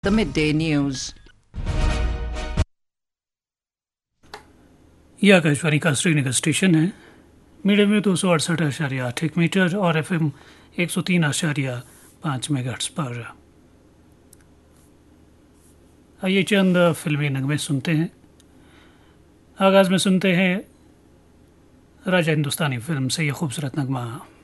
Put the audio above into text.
The midday news. यह आकाशवाणी का Srinagar station है। मीडियम में 268.8 मीटर और FM 103.5 मेगाहर्ट्ज पर। आइए चंद फिल्मी नगमे सुनते हैं। आगाज़ में सुनते हैं राजा हिंदुस्तानी फिल्म से यह खूबसूरत नगमा।